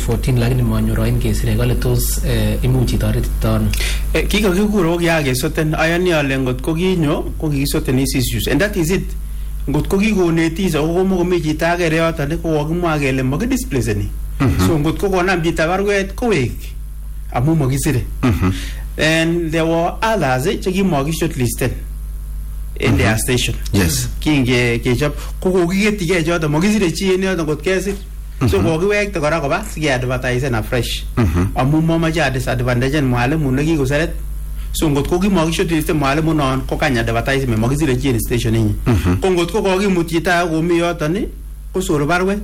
2014 lakini manyorain kesire kale tos imuch itoretito ano. Kikakikuro kiakesoten ayani ale ngot ko kinyo ko kikisoten issues and that is it. Ngot ko kikonetis ako komokomi chito age yoton ko kokimwa kele makidisplaceni. So ngot ko konam chito barwet kowek amu makisire. And there were others chekimaki shortlisted in their station. Yes. Kinge kechop ko kokiketige choto makisire chi en yoton ngot kesir. So kokiwekte kora koba sike-advertise na fresh. Amu momache disadvantage mwalimu nekikoseret. So ngot ko kimokishotiste mwalimu non ko kanya advertisement makisire chi en station inyi. Ko ngot ko kokimut chito komi yoton ko sor barwet.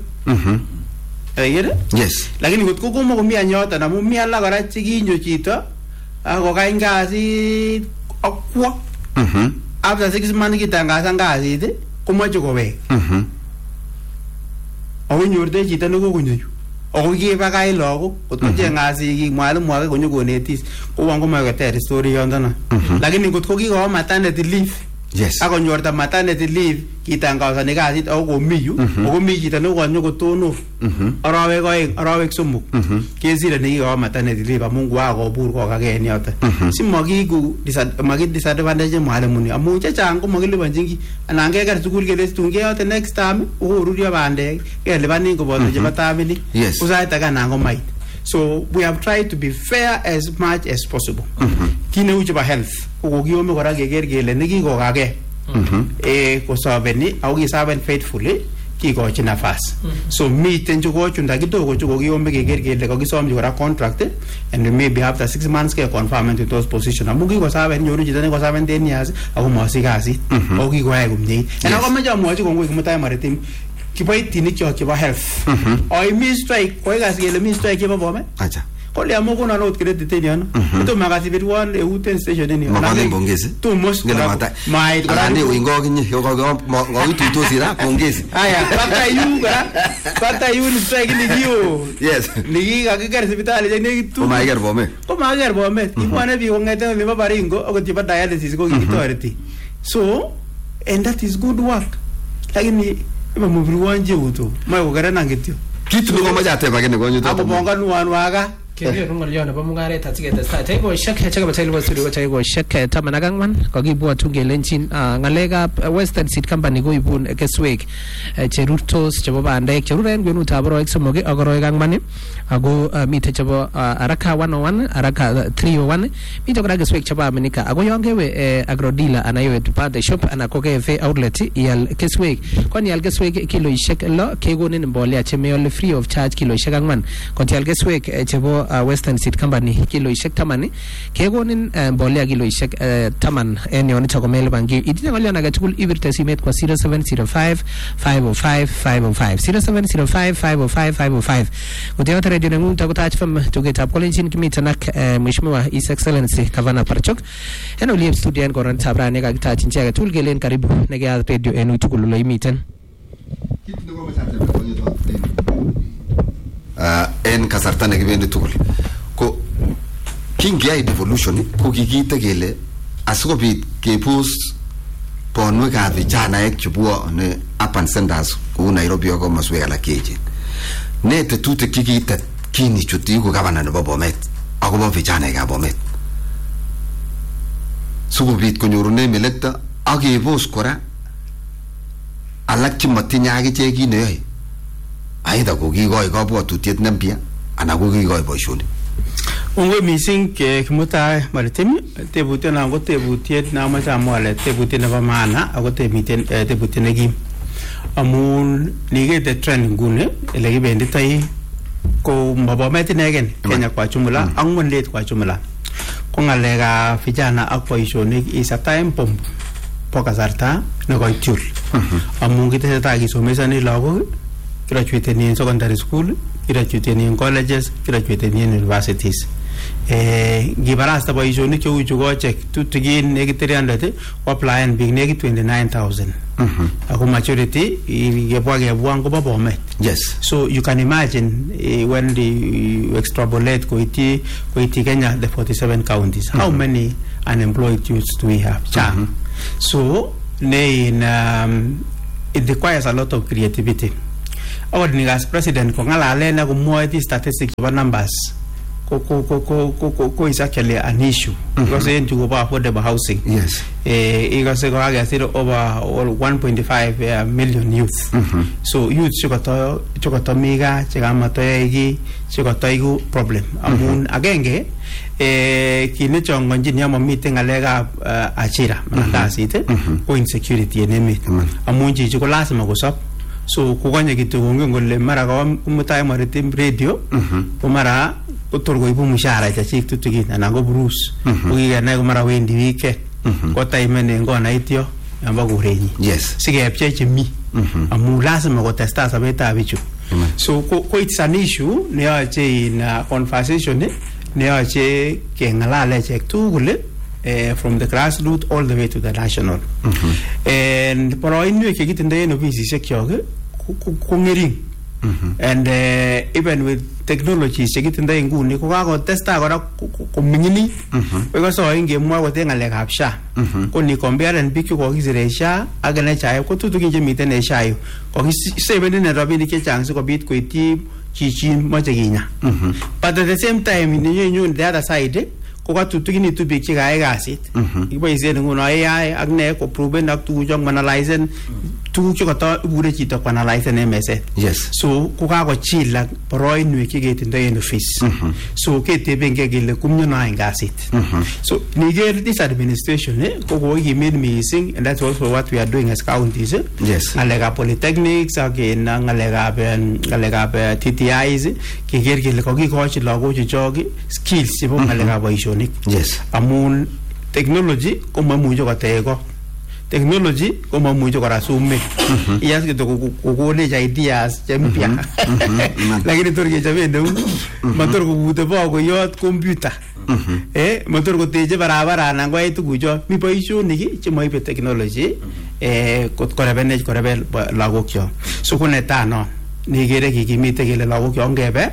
Yes. Lakini ngot ko komokomi yoton amu mi alak kora chekinyo chito ako kany kasit akwo. After 6 months kitangasan kasit komoche kowek. Ako nyorte chito nekokonyo yu. Ako kibakach lagok kotko cheng'a sigik mwalimu age konyo konetis kouon komoe koter story yondon. Lakini ngot ko kikowo maternity leave. Yes. Ako nyorta maternity leave kitangazani kasit ako komi yu ako mi chito nekonyo kotono arawek oeng arawek somok kesire nekikowo maternity leave amu kokakobur kokake en yoton. Si makiku disadvantage mwalimu ni amu chechang ko makiliponjin ki anan keker sukul kele tun keyote next term korurio bandek kelipanin koboto chebo termini ko sait age anan komait. So we have tried to be fair as much as possible. Kineu chebo health ko kokiyome kora keker kele nekikokake kosobeni ako kisaben faithfully kikochi nafas. So miten chukochunda kidogo chukokiyome keker kele kokisomchi kora contract and maybe after 6 months ke confirm to those position amu kikosaben nyoru chito nekosaben 10 years ako mosich kasit ako kikoyai komie. And ako mache amwochi kongoi Kimutai Maritim kiboitinik chok chebo health. Mi strike koi kasi kele mi strike chebo Bomet. Acha. Kole amu kono not credit ni ano. Ito makasibirwan uten station ni. Makale bongezi. Tumos ngele mata. Mai Ande wingo kinyi ngoitu tosira bongezi. Aya, pata yu ni strike ni dio. Yes. Ni kakiker hospitali ni tu. Ko maiger Bomet. Ko maiger Bomet. Ibwane bi ngete ni Baringo ako tiba dialysis ko kitoreti. So, and that is good work. Lakini mubruwanje uto. Mai kogarana ngityo. Kitu ngo maja ateba kene gonyo to. Ako bongan waga. Kene ngolyo nebo mungaret asiketestai. Tego shek chekaba taylo studio tego shek tamanagangman kokibwa tungelenjin ngalekab Western Seed Company koibun keswek cherurtos chebo bandek cheruren kwenutab oroek somok ak oroek angwan ako mite chebo Araka 101 Araka 301 mite kora keswek chebo Aminika ako yon kewe agrodealer anayewe tupande shop ana ko kefe outlet ial keswek kon ial keswek kiloishek 6 kegonin mbolea chemeyole free of charge kiloishek 4 kon ial keswek chebo Western Seed Company kiloishek 10 kegonin mbolea kiloishek 10 en yon chakomel bangi itinye ngolyon age tugul ibirte simet kwa 0705 505 505 0705 505 505 kutoka radio nengung takutach fam tugetab kolenjin kimitanak mheshimiwa His Excellency Gavana Parchok en oliep studio en koran tabrane kakitach inche age tugul kelen karibu neke radio en tugul lo imiten en kasarta nekibendi tugul ko kingiyai devolution ko kikiite kele asikobit kebus bonwekab vijanaek chebwone urban centers kou Nairobi ak komoswek alak cheechen ne tetutik kikiitet kinichuti ko gavana nebo Bomet akobo vijanaekab Bomet sikobit konyorune melekto ak kebos kora alak chemotinye akichek kit neyoe aidha ko kikoi kabwatutiet nempya anan ko kikoi boisionik. Ongoi mising Kimutai Maritim tebutiet nan ko tebutiet na amache amwa ale tebutiet nebo maana ako tebutiet nekim amun nikete trend nguni ele kibenditoi ko Bomet inegen Kenya kwa jumla ak ngwondet kwa jumla ko ngalekab vijana ak boisionik is a time bomb po kasarta nekoityul amun kitesetai kisomesani lagok graduated in secondary school, graduated in colleges, graduated in universities. Gibarasta boisionik cheu chu ko check tutigin nekit 300 apply big nekit 29,000. Ako maturity gebwa ko Bomet. Yes. So you can imagine when you extrapolate koiti Kenya the 47 counties. How many unemployed youths do we have? So it requires a lot of creativity. akot nikas president ko ngalalen ak komwoe the statistics chebo numbers ko is actually an issue because in to go affordable housing. Yes. Ikase ko agasiru over 1.5 million youth. So youth chikoto miga chikamatoegi chikotoigu problem. Amun agenge kinichongonjin yamo meeting alega achira manakasit ko insecurity en emet. Amun chichi ko lazima kusop. So kukanye kitu ngole mara kwa umutai maritim radio ko mara kotorgo ibu mushara chachik tutugin anan ko Bruce ukikenai ko mara wendi wike ko time ngona ityo yamba kurenyi. Yes. Sikepche chemi amu lazima kotesta sabetab bichu. So ko it's an issue ne yache in conversation ne yache kengalale chek tugul from the grassroots all the way to the national. And paro inwe kekitinde no ofisishek kyok ko ngering. And even with technology chekitinde nguni ko kakotesta kora komingini because so ingemwa kote ngalekab SHA ko ni compare and biik ko kisire SHA ak NHIF ko tutukin chemiten en SHA yu ko kisebenen rabinik chechang sikobit koityi chichi moche kinya. But at the same time in the other side ko katutukinitu biik chekayai kasit iboisien nguno AI ak ne ko proven ak tuguk chok analyzen tuguk chekoto ibure chito ko analyzen MSN. Yes. So ko kakochil ak boroinwek cheketindoi en office. So ketebenge kele kumnyono en kasit. So niger this administration ko kokimit mising, and that's also what we are doing as counties. Yes. Ngalekab polytechnics ak ngalekab TTIs keker kele kokikochi lagochu chok skills chebo ngalekab boisio. Yes. Amun technology ko mamuche koteko. Technology ko mamuche kora sume. Iyas kito kokone ideas chempia. Lakini torke chabende motor kokute po koyot computer. Motor koteche barabara anan koyai tugucho mi boisionik chemoibe technology kot korebenech korebel lagokyo. So ko netai no nikere kikimite kele lagokyo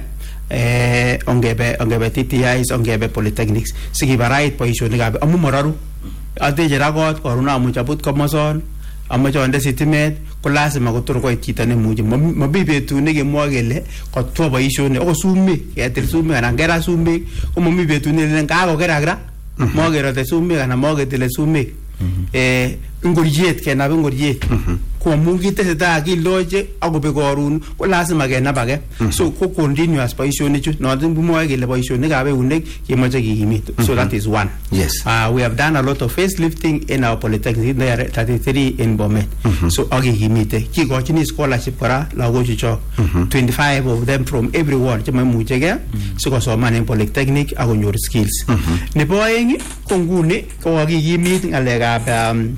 ongebe TTIs ongebe polytechnics sikibarait boisionikab amu moraru ateche rakot koruna amuch abut komoson amoche onde sitimet ko lazima kotor koit chito nemuche mabi betut nekemwoe kele kotwo boisionik ako sumek ketil sumek anan kera sumek ko mami betut nelen kakokerak ra mokerote sumek anan moketile sumek ingoriet kenab ingoriet ko amun kitesetai kiloche akobek korun ko lazima kenab age. So ko continuous boisionichu notin bumwoe kele boisionikab eunek kemoche kikimit. So that is one. Yes. We have done a lot of facelifting in our polytechnic. There are 33 in Bomet. So akikimite kikochini scholarship kora lagochu chok 25 of them from everyone chememuchege sikosoman en polytechnic akonyor skills. Nebo oeng ko nguni ko kakikimit ngalekab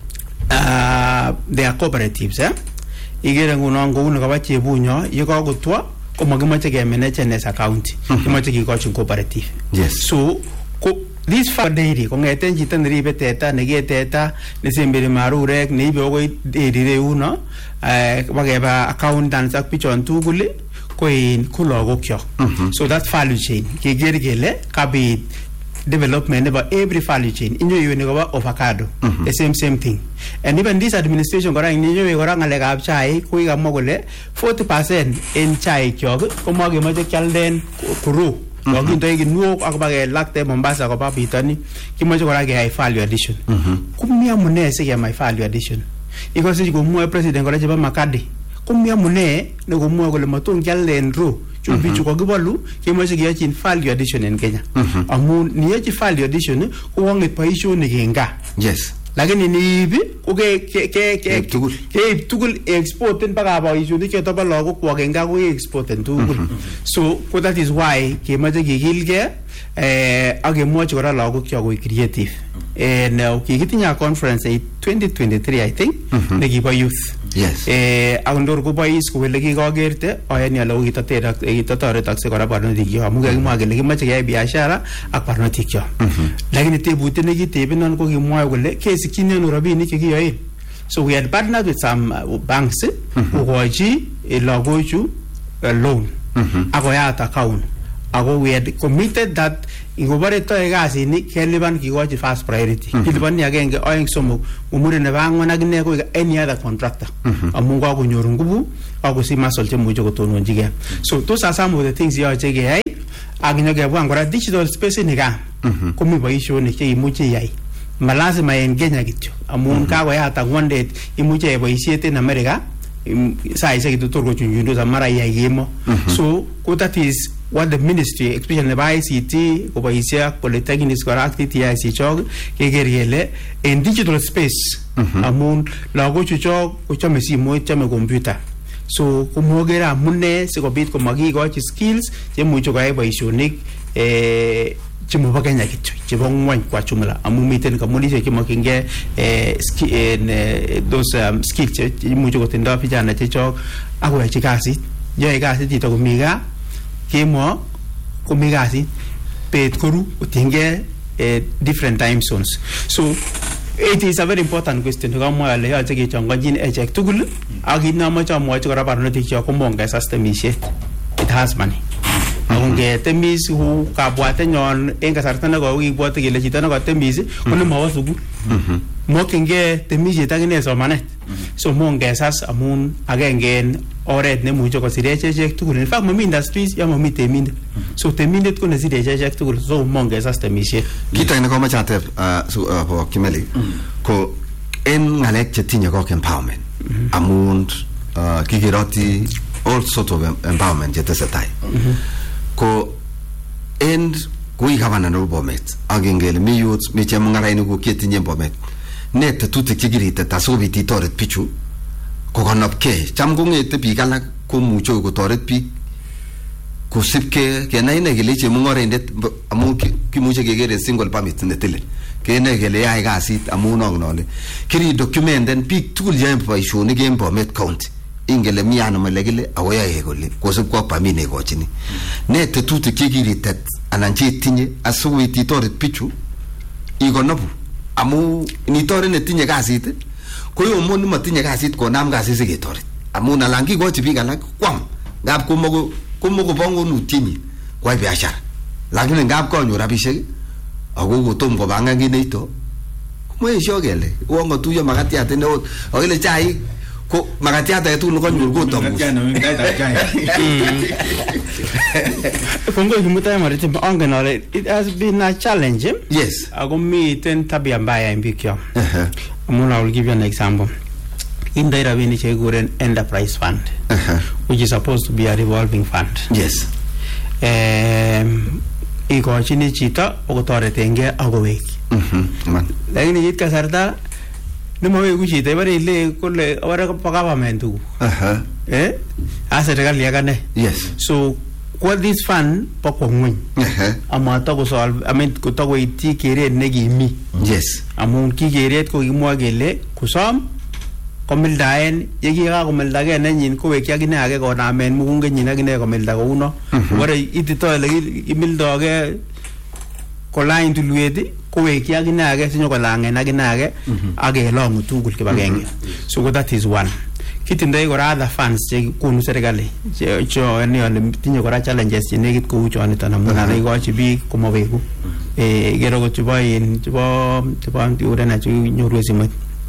they are cooperatives. Igere nguno nguni kaba chebunyo yekakotwa ko makimoche kemanage as a county. Kimoche kikochin cooperative. Yes. So this farm dairy kongeten chito neribe teta nekee teta nesemberi marurek neibe okoi dairy uno bakeba accountants ak bichon tugul ko lagokyok. So that value chain keker kele kabit development about every value chain. Inyo yuni kwa avocado, the same thing. And even this administration kora inyo yura ngalekab chai kuiga mogole 40% in chai kyok komoge moche kyalden kuru. Wakinto ikinuok akabage lakte Mombasa kwa pitani kimoche kora ke high value addition. Kumia mune sike my value addition. Iko sisi kumwe president kora cheba makadi. Kumia mune ne kumwe kole matun kyalden ru. Chubichu kwa kibolu kimoche kiyachin value addition in Kenya. Amun niyachi value addition ko wange paishonik kenga. Yes. Lakini niibi ko ke tugul exporten mpaka boisionik choto bo lagok kwa kenga ko exporten tugul. So that is why kemoche kikilge akemwochi kora lagok cho ko creative. And kikitinye conference 2023 I think nekibo youth. Yes. Akondor ko bois ko wele kikokerte ayani ale kitotoretakse kora barnotik yo amu kakimwa kele kimoche keyai biashara ak barnotik yo. Lakini tebutiet nekitebenon ko kimwoe kole kesikchini ano rabinik chekiyoen. So we had partnered with some banks kokochi lagochu loan akoyat account ako we had committed that ingobore toe kasini kelipan kikochi first priority kilipani agenge oeng somok umure ne bangwan akine ko any other contractor amun kakonyoru nguvu akosich muscle chemuche kotononjigei. So those are some of the things yoche keyai akinyokebwan kora digital space ni ka komi boisionik cheimuche iyai malazima en Kenya kityo amun kakoyata one day imuche boisiet en America saisiek tutur kochunchundos amara iyai kemo. So that is what the ministry, especially by ICT, Kobaisia, Polytechnics, TTIC chog, keger kele in digital space amun lago chuchog kochame mo chame computer. So kumogera mune sikobit komagikochi skills chemuche koyai boisionik chemo ba Kenya kityo chebo ngwany kwa jumla amun miten community chemokinge those skills chemuche kotindo vijana chechog akoyachi kasit yoe kasit chito komiga kemo komi kasit bet koru utinge different time zones. So it is a very important question kamwa ale yoche kechongonjin echek tugul ak inamoche amwochi kora barnotik chok komongeza temisiet. It has money. Aunque temis hu kabwatenyon en kasarta nekokibwote kele chito nekotemis konemawo sukul mokingei temisiet akine somanet. So mongezas amun agenge en oret nemuche kosir echek tugul. In fact mami industries ya mami temindet. So temindet ko nesire echek tugul. So mongezas temisiet. Kit age nekomoche ateb po Kimeli ko en ngalek chetinye kok empowerment amun kikeroti all sort of empowerment chetesetai ko en kui gavana no Bomet agengele mi youth mi chemungarainik ko ketinye Bomet ne tetutik chekirite tasobit itoret pichu kokonopkei cham kongete biik alak komuche kotoret biik kosipke kenai ne kele chemungarindet amun kimuche kekere single permit netile kenai kele yai kasit amun ongnole kiri documenten biik tugul yae boisionik en Bomet County ingele miano malekile awoyae kole kosip kwa permit nekochini ne tetutik chekiritet anan chetinye asubit itoret pichu ikonopu amu nitore netinye kasit koyo mon matinye kasit konam kasit siketoret amun alan kikochi biik alak kwam ngap komoko bongonutyenyi kwa biashara lakini ngap konyo rabishek ako kotom kobanga kineito komoesho kele wongo tuyo makatiat ne okile chai ko makatiat age tugul konyor kotomus Kongo kimutai maritim angen ale it has been a challenge. Yes. Ako miten tabia mbaya en biik kyok. I will give you an example. In the rabinik chekikuren enterprise fund, which is supposed to be a revolving fund. Yes. Ikochini chito okotoretenge akowek. Lakini kit kasarta nemawegu chito ibare ile kole awara pa government tu. Serikali yakane. Yes. So what this fund pa kwangweny. Amata ko solve kotako iti keret nekimi. Yes. Amun kikeret ko kimwa kele kusom komildaen yekika komildage nenyin kowekyi akine age konamen mukungenyin akine komilda kouno bore itito ile imildoge kolany tulwet kowekyi akine age sinyokolangen akine age akelongu tugul kibagenge. So that is one. Kitindoi kora other funds chekonu serikali cho ne ole tinye kora challenges chenekit kou choniton amun ikochi biik komowegu kero ko chebo urena chenyoru simoit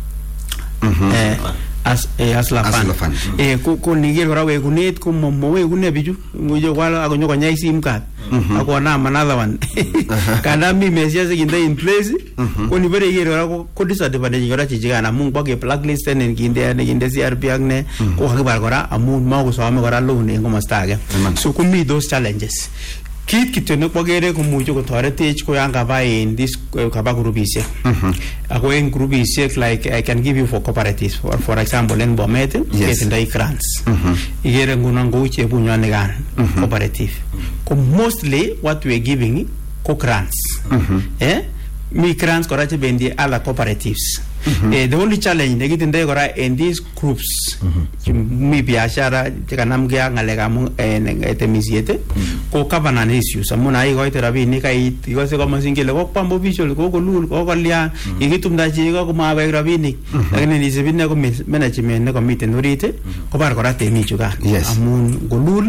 asla fund ko niger kora wekunet ko mowekune bichu ngoje wala akonyokonyai sim card akonam another one kana mi mesia sekinde in place ko ni bere iger kora ko disadvantage kora chichikana amun bage blacklist en kinde CRP ak ne ko kakibar kora amun makosome kora loan en komosta age. So ko mi those challenges. Kit kityo nekpokere komuche kotoretech ko yan kaba in this kaba grupisiek. Ako en grupisiek like I can give you for cooperatives for example en Bomet ketindoi grants. Igere ngunon kou chebunyoni kan cooperative. Ko mostly what we are giving ko grants. Mi grants kora chebendi other cooperatives. The only challenge nekitindoi kora in these groups mi biashara chekanamge ak ngalekab temisiet ko governance issues amun aikoite rabinik kait ikose komosin kele kokwam official kokolul kokolyan ikitumda cheko komawek rabinik lakini nisib ine ko management nekomiten orit kobar kora temichukan amun kolul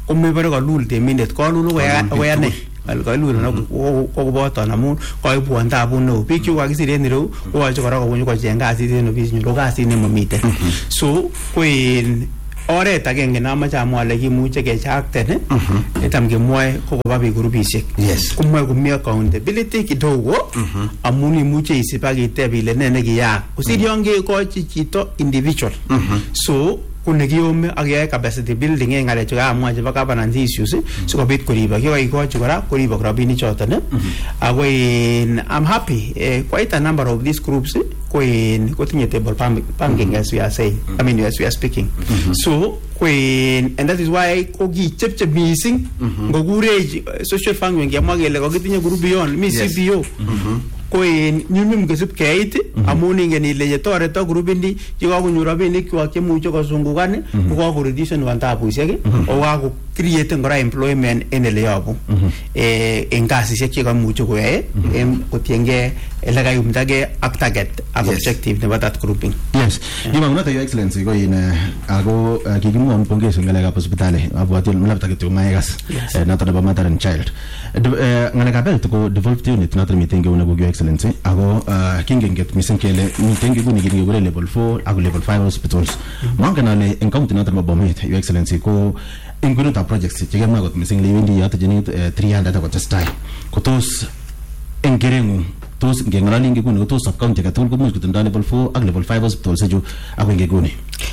komebore kolul temindet kolul koya ne kalkalul na kokoboton amun koibwon tabu neo biik chu kakisir en ireu koyoche kora kobunyo kocheng kasit en ofis nyun kasit nemomiten so ko en oret agenge namache amwa ale kimuche kechakten tam kemwoe kokoba biik grupisiek komwoe komi accountability kidogo amun imuche isib ak iteb ile ne nekiyaak kosir yon kekochi chito individual so kune kiyome ak yae capacity building en ngalechu kaamwa chebo governance issues sikobit koribok yekaikochi kora koribok rabinik choton ako I'm happy quite a number of these groups kotinye table banking as we are saying I mean as we are speaking so and that is why kokichepche missing ngokure social funding kemwa kele kokitinye group yon mi CBO ko nyumnyum kesip keit amun ingen ile yetoreto grupini yekakonyor rabinik kwak chemuche kosungukan ko kakoreducen tabusiek o kako create ngora employment en ele yobu en kasisiek chekamuche koyae kotienge ele kayumdage ak target ak objective nebo that grouping. Yes. Yimang'unata your excellency ko in ako kikimwon pongezi ngalekab hospitali abwati labda kityo maekas noton nebo mother and child. Ngalekab health ko devolved unit noton miten keune ko your excellency ako kingenget missing kele miten kikuni kikure level 4 ak level 5 hospitals. Mangen ale en county noton nebo Bomet your excellency ko en kunuta projects chekemwa kot missing lewendi yoto jenit 300 akotestai ko tos en kerengung tos ngeng'ololi ngekuni ko tos sub-county akatugul komuch kotindoi level 4 ak level 5 hospitals chu ako ngekuni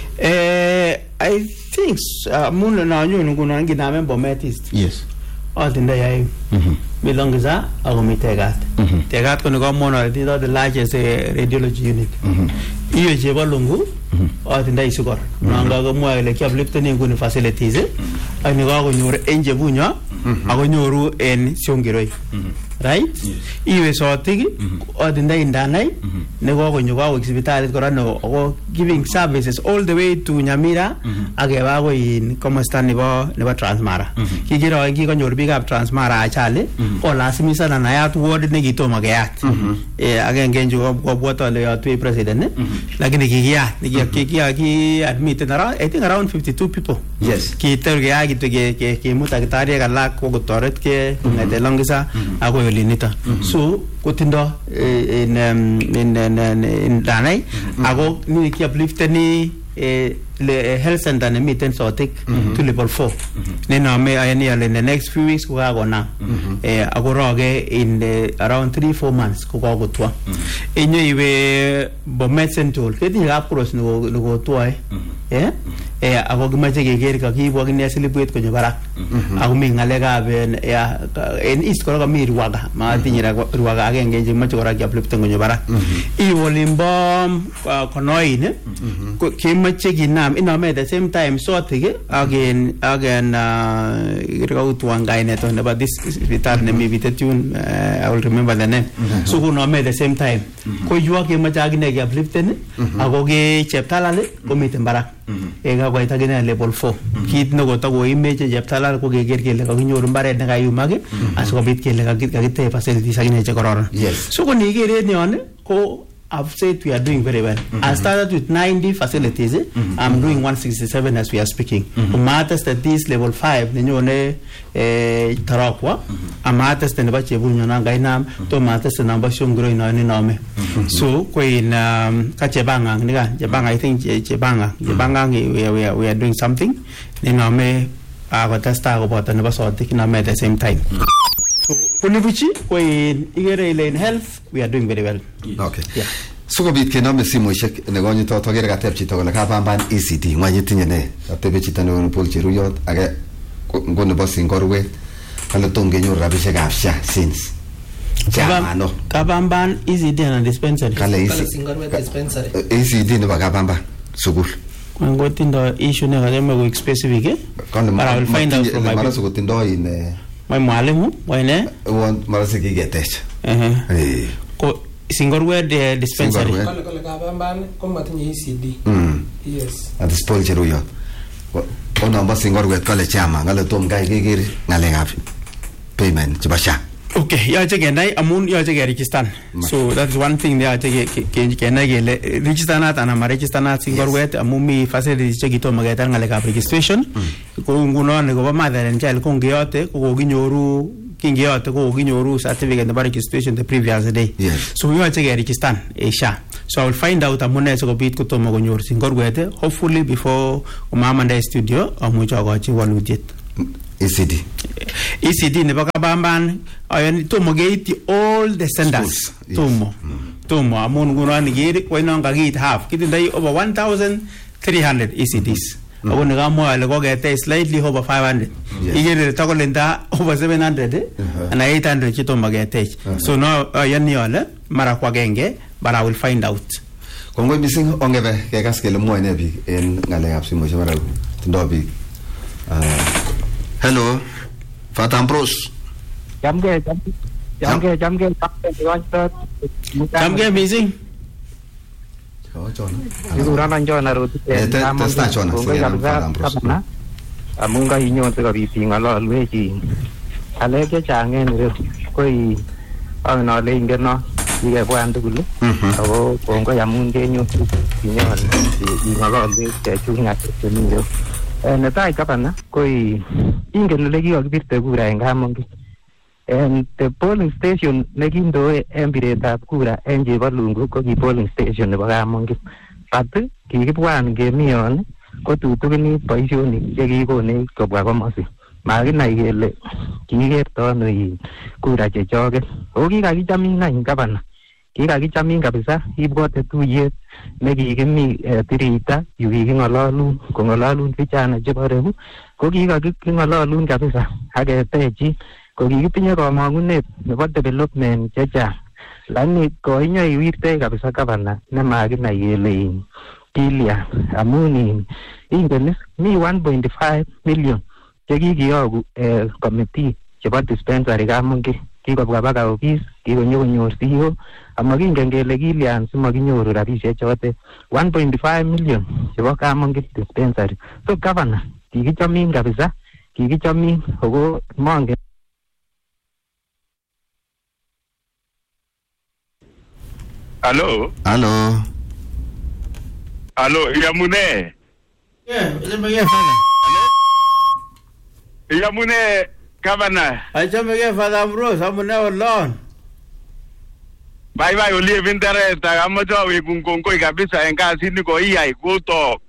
I think amun nanyoni ngunon nginamen Bomet East otindoi aeng mi Longisa ako mi Tegat Tegat ko nekomwon ale tindoi the largest radiology unit iyo chebo Lungu otindoi Sugor nanga komwoe kele kiuplifteni nguni facilities ak nekakonyor en Chebunyo akonyoru en Siongiroi right iwe Sotik otindoi Ndanai nekokonyo kawek sipitalit kora ako giving services all the way to Nyamira akeba akoi komosta nebo Transmara kikiro kikonyor biikab Transmara ajali kolasimisana nayat ward nekitomo keyat agenge nju kobwot ale yotwe president lakini kikiyat admitted around 52 people kiiter keyat kityo kemut takitariek alak kokotoretke ng'ete Longisa akoi olinito so kotindo in Danai ako ni kiuplifteni le health center nemiten Sotik to level 4 nenome ayani ale in the next few weeks kokakona akoroge in around 3-4 months kokakotwa inyo iwe Bomet Central ketinye kapkoros nekotwae ako kimache keker kakibwa kine silibwet konyo barak ako mi ng'alekab en east kora kami Ruaga matinye Ruaga agenge chemache kora kiupliften konyo barak iwe olimbo Konoin kemache kinam inome at the same time Sotik again kirkautwan kainet nebo this hospital nemi bitet yun I will remember the name so kunome at the same time ko yuak kemache akine kiupliften ako ke Cheptalal komiten barak koit akine level 4 kit nekotakoimeche Cheptalal ko keker kele kakinyoru mbaret nekayumak asikobit kele kakitech facilities akine chekororon so koniker en yon ko I've said we are doing very well. I started with 90 facilities. I'm doing 167 as we are speaking. Matters that this level 5, nenyone Tarakwa, a matters the Nebache Bunyanangainam, to matters the number shown growing on in army. So, Queen Kachabanga, Jabanga, I think Jabanga, we are doing something. In army, I got a star about the Nebaso taking a at the same time. Kunibuchi, in health, we are doing very well. Okay. Yeah. Sukobit kenome simoishek negonyi to togere katep chito kole kapamban ECD ngwanyi tinye ne atebe chito ne Paul Cheruyot age ngone bo Singorwe kale tongenyor rabishek ab SHA since jamano kapamban ECD and dispensary kale Singorwe dispensary ECD ne bagapamba sukul ngotindo issue ne kale go specific I will find out from my mara sukotindo in my mwalimu wene won mara sikigetech ko Singorwe dispensary kale kapamban komatinye ECD yes at this Paul Cheruyot ona ba Singorwe kale chama ngale tom gai keker ngalekab payment chebo SHA Okay, yache kenai amun yache ke register. So that's one thing they yache kenai kele registanat ana ma registanat singorwet amun mi facilities che kitomo ketar ngalekab registration. Ko nguno ne ko mother and child ko ngeyote ko kingeyote ko kinyoru certificate nebo registration the previous day. Yes. So yache ke register SHA. So I will find out amune sikobit kotomo konyor singorwet hopefully before umamanda studio amuche akochi walutiet. ECD nebo Kabamban ayan tomo geiti all the centers tomo amun nguno ni giri ko ino ngagit half kitindai over 1300 ECDs ako ngamwa le ko gete slightly over 500 igere takolenda over 700 and 800 chitomo gete so no ayan ni ole mara kwa genge but I will find out. Kongoi mising ongebe kekas kele mwoe ne biik en ngalekab simoishek mara tindoi biik. Hello, Fat Ambrose. Jamge missing. Siguran John Arut. Testa John. Amunga inyo sikobit ing'ololwechi. Ngalek chechang en ireyu koi angen ale ingen no kikebwan tugul ako kongoi amun kenyo inyon ing'ololwech chechuk ng'atutieni ireyu. Netai gavana koi ingen ole kikakibirte kura en Kamongi. The polling station nekindoe en biretab kura en Chebalungu ko ki polling station nebo Kamongi. But kikibwan kemi yon ko tutukinit boisionik chekikonech kobwa komosi. Makinai kele kikikerto ano kura chechoket. Ako kikakichamin any gavana. Kikakichamin kabisa ibwote tuyet nekikimi Tirita yu king'ololun vijana chebo Rebu ko kikaking'ololun kabisa aketechi ko kikitinye komong'unet nebo development chechang lakini koinyo iwirte kabisa gavana nemakinai kele kilya amun ingen mi 1.5 million chekikiyoku committee chebo dispensary Kamongi kikobwa baka office kikonyor CEO amakingen kele kilyan simakinyoru rabisiek chote 1.5 million chebo Kamongi dispensary. So governor kikichomin kabisa ako mongen. Hello, Yamune. Yamune Governor. Achame Father Ambrose amune olon. Bye uliye vintareta amacho wekungongoi kabisa en kasit ni koiyai kotok.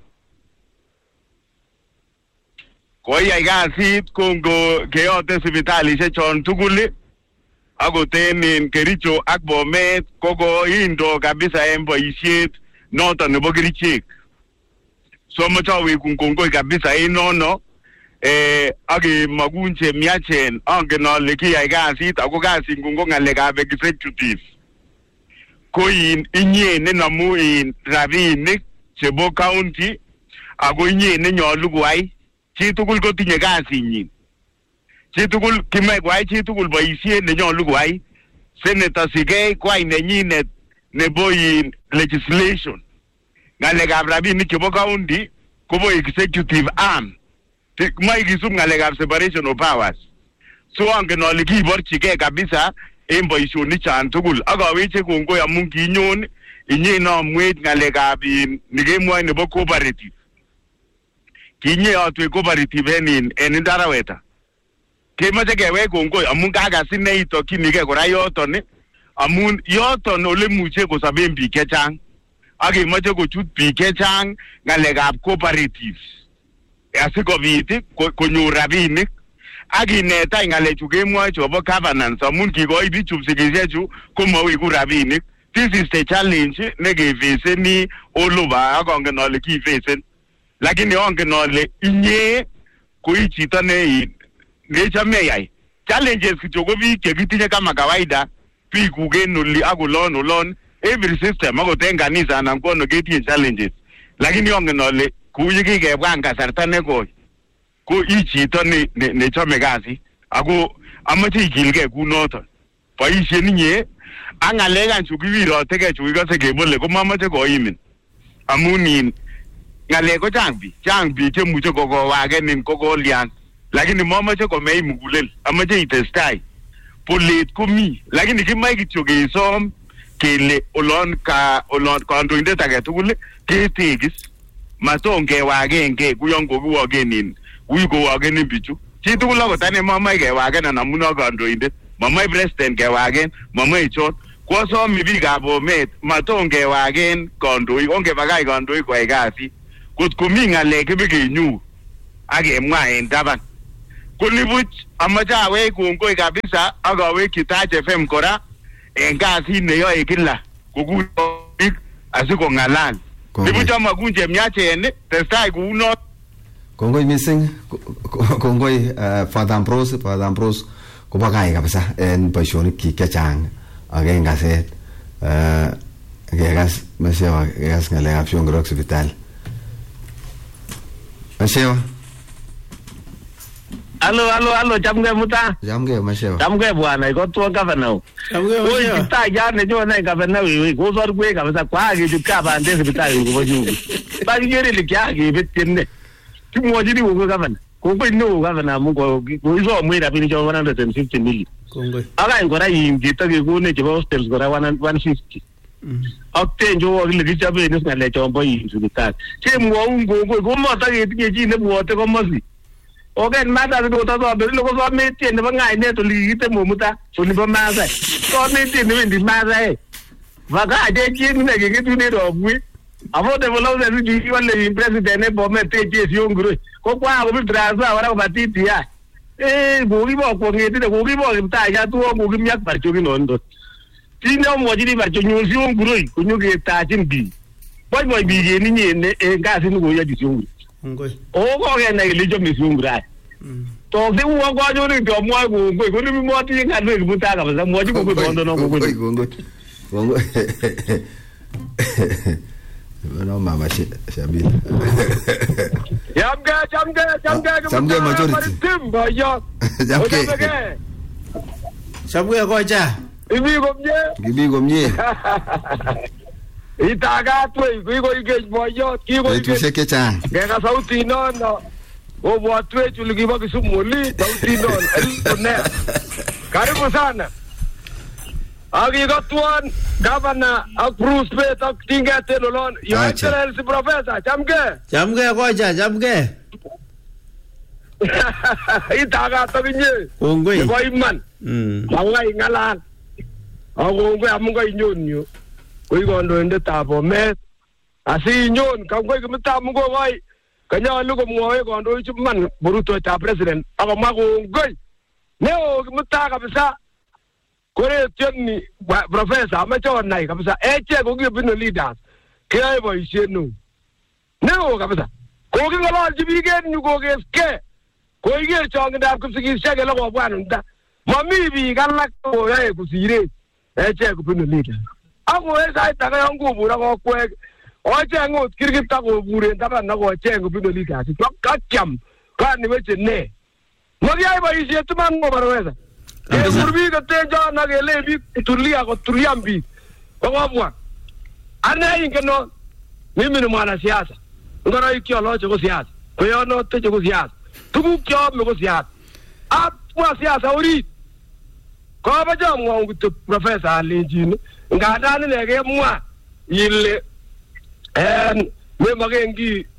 Koiyai kasit kongo keyote sipitalishek chon tugul akoten Kericho ak Bomet koko indo kabisa en boisiet noton nebo kerichek. So amacho wekungongoi kabisa en nono. Ake magunche miachen angen ale kiyai kasit ako kasit ngungo ngalekab executive ko inye nenamu rabinik chebo county ako inye nenyolu koyai chitugul kotinye kasinyin chitugul kimach koyai chitugul boisiet nenyolu koyai Senator Sigei koyai nenyinet nebo legislation ngalekab rabinik chebo county kobo executive arm mai kisub ngalekab separation of powers. So angen ale kiborchigei kabisa en boisionik chan tugul akaweche kongoi amun kinyon inye namwet ngalekab nikemwoe nebo cooperative kinye atwe cooperative en Ndaraweta kemoche kewech kongoi amun kakasin neitokyinigei kora yoton amun yoton ole muche kosoben biik chechang akemoche kochut biik chechang ngalekab cooperatives asikobit konyor rabinik akineta ngalechu kemwoe chebo governance amun kikoi bichu sikisiechu komawiku rabinik. This is the challenge nekefaceni all over akongen ale kifacen lakini ongen ale inye koi chito nechome yai challenges kityo ko biik chekitinye kama kawaida biik kuken oli ak olon every system akot en kanisa anan kono ketinye challenges lakini ongen ale kuyi kikebwan kasarta nekoi ko chito nechome kasit ako amache ikilgei kunoton boisien inye ak ngalekan chu kiwirotegei chu kikose kebole komamache koimin amun ngalek ko chang biik chemuche kokowakenin kokolian lakini mamache komei mugulel amache itestai bolet komi lakini kimai kityo kesom kele olon kandoindet age tugul ketegis maton kewagen kuyon kokiwagenin uy kowagenin bichu chi tugul akot ane mamai kewagen amun kandoindet mamai president kewagen mamai chon kwasomi biikab Bomet maton kewagen kandoik ongebakach kandoik koyai kasit kot komi ng'alek kibikenyu akemwa en taban kolibuch amache awech kongoi kabisa akawekyi Taach FM kora en kasit neyoe kila kokurik asikong'alal libuch amakun chemyachen testai kounot. Kongoi missing kongoi Father Ambrose kobo kai kabisa en boisionik kyik chechang ak en kaset kekas Mashewa kekas ng'alekab Shongorok sipitali. Mashewa. Alo, chamge muta. Chamge Mashewa. Chamge bwana, iko tuwa gavana. Chamge Mashewa. Oi, kita jana jona gavana wewe, kusor kwe kabisa kwa kijuka bande sipitali kwa jugu. Bali ngere likia kibitine. Kimwajiri uko gavana. Kuko ino gavana mungu kuizo mwira pini cho 150 million. Kongoi. Aka ngora yingita kekune chebo hostels ngora 150. Aktenjo wakile kichabe nis ngale chombo sipitali. Che mwaungo ko mata ketinye chi ne mwote komosi. Okay, mada do ta so beri ko so meti ne bangai ne to ligite momuta so ni ba maza so meti ne ndi maza e vaga je ji ne ge tu ne do bui avo de volo de ji wale president ne bo meti je si ongru ko kwa ko bi traza wara ba ti ti ya go gi bo ko ngeti de go gi bo ta ya tu go gi myak par chu gi non do ti ne mo ji par chu nyu si ongru ko nyu ge ta jin bi boy bi ge ni ne e ga si go ya ji si ongru Ngoi. Ko ke na ile jo misungura. To se wo ko jo ni to mo ko ni mo ti ka do buta ka ba mo ji ko do no ko. Kongoi. No mama Shabir. Jamge majority. Timbo yo. Chamge koja. Ibi gomye. Itaga tu iko ige moyo kiko ige tusheke cha ngeka sauti nono obwa twechu likiba kisumuli sauti nono ne karibu sana agigatuan gavana Bruce Pet aktinga telolon your excellency professor chamge koja chamge itaga tabinye kongoi ko iman mangai ngalan agongwe amunga inyonyo koi kandoindet ab Bomet asinyon kangoi kimita mungo koi kanyalu komwoe kandoichu man burutoitab president akomwa kongoi neo kimita kabisa koretioni professor amache onai kabisa eche kokibino leaders keyoe boisiet neo kabisa koking'ololchi biik en yu kokeske koiker chong'indab kipsigisiek ele kobwanunda mami biik alak koyoe kosire eche kobino leaders ako sait age yon kobur ak okwek ocheng ot kirkit ak koburen taban ak ocheng kobino leaders kakyam kani weche ne makiyai boisiet iman ko barwesa kebur biik kotenjon ak kele biik tulian biik kokobwa ane ingeno mimi ni mwanasiasa ngoroik kyoloche ko siasa koyonoteche ko siasa tuguk cheome ko siasa abwa siasa orit koboche amwaun kityo professor alenjin ngadan ine kemwa ile memoken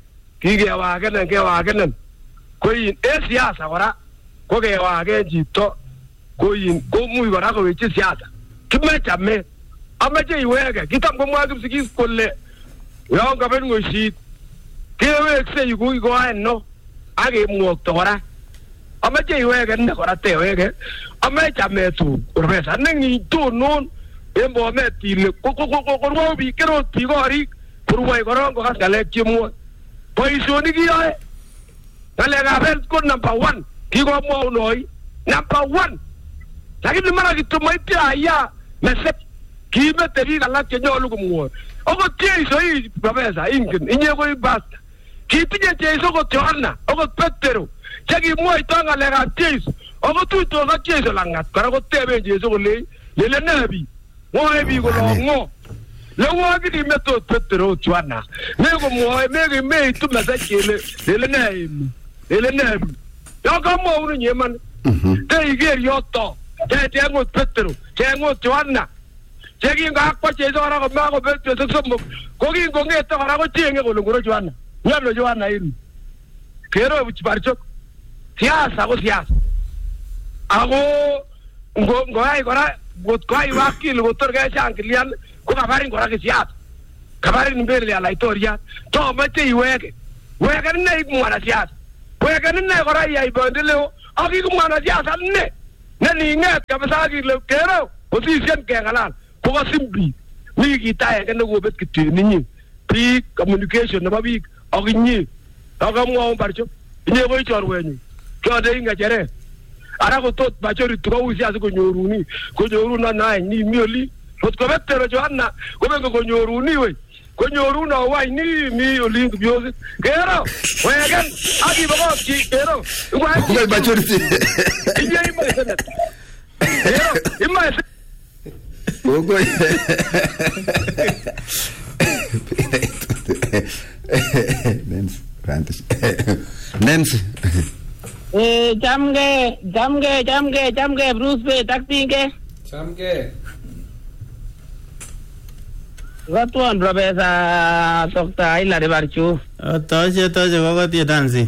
kikewakenen koin siasa kora ko kewaken chito koin komuch kora kowechi siasa kimechame amache iweke kitam komwa Kipsigis kole yon kabet ng'osit kewekse yu kokikoen no ak kemwokto kora amache iweke nne kora teweke amechame tu professor nengitonon en Bomet ile korwou biik kerot biik korik korwoi korong kokas ng'alek chemwoe boisionik kiyoe ng'alekab health ko number 1 kikomwaun oi number 1 lakini mara kityo moityo aya mesep kiimete biik alak chenyolu komwoe okot Jeiso ii professor ingen inye koi basta kitinye Jeiso okot Yohana okot Petero chekimwoito ng'alekab Jeiso okot tuitos ak Jeiso lang'at kora koteben Jeiso kolei lele ne biik mwoe biik kolong'o lewokini metot Petero Yohana mekomwoe meitu mesech kele lele ne biik yon kamwoun inye iman teiker yoto Chengot Petro, Chengot Joanna. Checking up what is on a Mago Petro to some cooking go get to Harago Ching or Joanna. No Joanna in Kero, which Barchok. Yes, I was yes. I go, I would go Wakil, would Turkish Ankilian, go Kavarin Gorakis. Kavarin Belia, like Toria, Tom, I tell you, where can I name one as yet? Where can I never I burned the low? I'll give one as yet, and net. Nanny net, Kavasaki, Kero, position Kagalan, who was simply Niki Tire and the Wobet Kitty, P communication, of a week, or in you. How come one Barcho? In your way or when you got a jere. I have thought Bachori to go with Yazgo, Koyoruna 9, merely, but Covetero Joanna, Kovengo Konyoruna, why me or link music? Get out! Where again? I give a lot, get out! Why majority? In my Nancy. Jamge, Bruce Bay, Taktinke. Jamge. What one, Professor Dr. Ila de Barchu? Toje, what you dancing?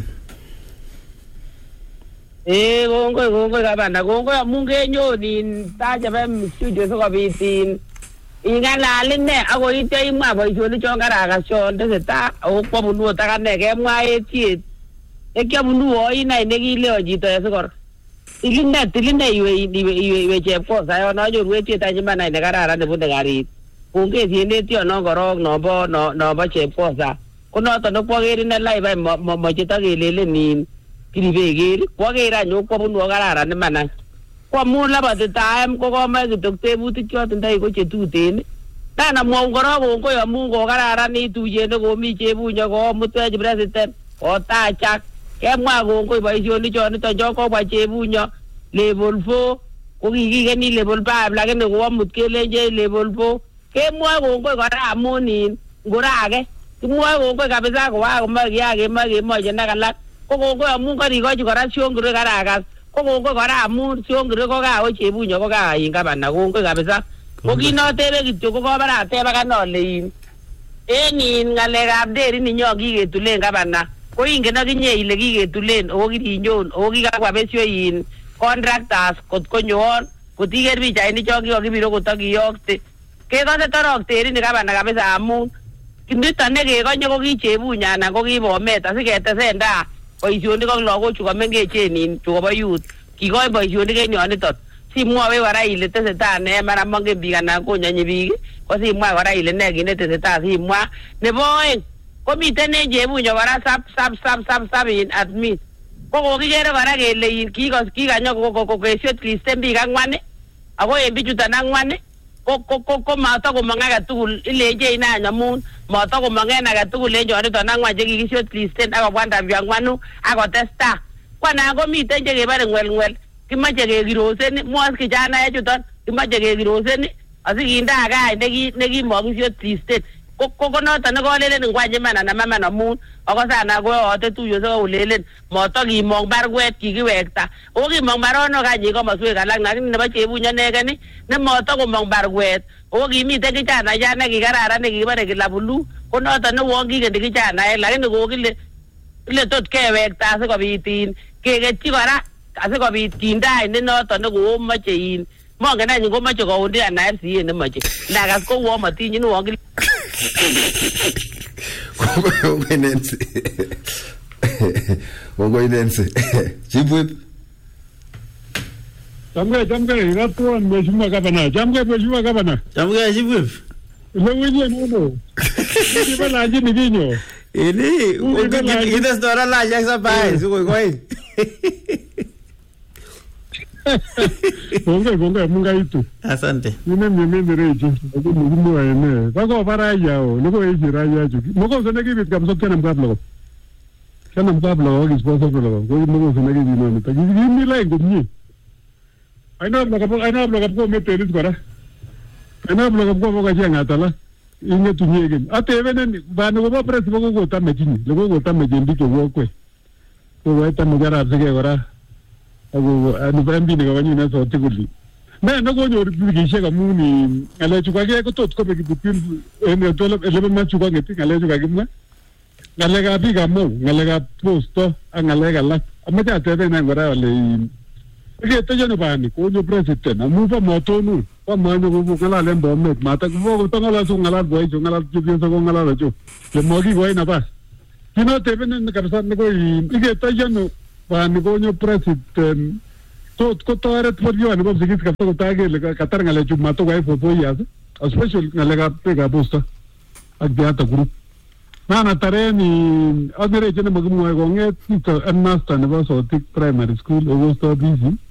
Gongo, Gabana, Gongo, Mungenyo, in Tajabam studios of it in Ingala, Line, I will eat him up, but you Chongara, shown the ta, or Pomu Taraneg, my teeth. A Kamu in a negilio, Jito, Tilinde, you of course, I know you waited at Jimana and the Gara and the Budagari. Unke siendeti ono gorong no ba che posa kono to no poge rin lai ba mo chita gelele ni kiribegir poge ra nyo ko bu gara ne mana ko mu la ba de time ko ma de dokte bu ti cho tin dai ko che tu tin na na mo goro ko yo mu go gara ni tu je no go mi che bu nya go mu te president o ta chak ke ma go ko ba jo ni cho ni to jo ko ba che bu nya level 4 ko gi ni level 5 la ke no go mu ke le je level 4 ke mua go ko gara amoni ngurage ke mua go ko kabisa ko wa ma yage ma jena kala ko go amu ka ri go gara siongre gara ga ko go gara amu siongre ko ga o chebu nyo ko ga inga bana go kabisa ko kino tebe kityo ko bara te ba kano le eni ngale ga abderi ni nyo gi ge tulen ga bana ko inge na ginye ile gi ge tulen o gi nyon o gi ga kwa besyo yin contractors ko nyon ko tiger bi jai ni chogi o gi biro ko tagi yokte ke ko se torok teri ni kabana kabisa amu kindita ne ke ko nyoko ki chebu nyana ko ki bometa sikete senda boisioni ko logo chu ko mengeche nin chu ko youth ki ko boisioni ke nyoni tot si mwa we wara ile tese ta ne mara mange bigana ko nyanyi bi ko si mwa wara ile ne gine tese ta si mwa ne boy ko mi tene jebu nya wara sap in admit ko ki gere wara ke le ki ga nyoko ko short list bi ga ngwane ako embi chuta na ngwane ko mata ko manga gatul ileje ina nyamun mata ko manga na gatul leje ori to nangwa je ki short list ako kwanda byangwanu ako testa kwana ko mi tenje ke bare ngwel kimaje ke giroseni mwas ki jana ya chuton kimaje ke giroseni asikinda ga neki mo ki short list ko no tan ko lelen ngwaje mana na mama na mun ako sana ko ote tuyo so ulelen moto ki mong barwet ki kiwekta o ki mong barono ga ji ko maswe ga lang na ni ba chebu nya ne gani ne moto ko mong barwet o ki mi te ki jana jana ki garara ne ki bare ki labulu ko no tan wo ki ke ki jana la ni ko ki le tot ke wekta se ko bitin ke ti bara ase ko bitin dai ne no tan ko ma chein mo ga na ni ko ma che ko ndi na FC ne ma che la ga ko wo ma ti ni wo ki Nancy. Jibwip. Jamge, ratuan meshima gabana. Jamge meshima gabana. Jamge jibwip. Lewenye nono. Ini ba laji ni ginyo. Ini kita stora la jak sa pai, su koi. Gonga munga itu. Asante. Nime reje. Aku mungu ene. Bako para yao. Luko eji raya ju. Moko sonegi bit kam sokena mbablo. Kana mbablo is sponsor lo. Ko moko sonegi dino. Ta gimi lai gumni. Aina bloga ko meteris bara. Aina bloga ko moga janga tala. Inge tunyegen. Ate venen banu ko press ko ta mejini. Luko ko ta mejendi ko wo kwe. Ko wa ta mugara sege bara. Aku anu bambi ni kawanyu na so tikuli ne konyor wikishek amun ngalechu kake kotot kobe between elebe machu kong'et ngalechu kakimwa ngalekab biikab Mau ngalekab posto ak ngalek alak amache ateben kora ale iketechene bani konyo president amu bo motonun bo manyo kong'alalen Bomet matang'alal ng'alal boicho ng'alal chepyoso kong'alal cho lemokikoi nabas kinotebenen kabisa nekoi iketechene bani konyo president tot kotoret boryo nebo sikis kabisa kotai kele katar ngalechu matokoyai for 4 years especially ngalekab biikab posto ak Beata group Nana tareni agereche ne magimwoe kong'et chito headmaster nebo Sotik Primary School Augusto BC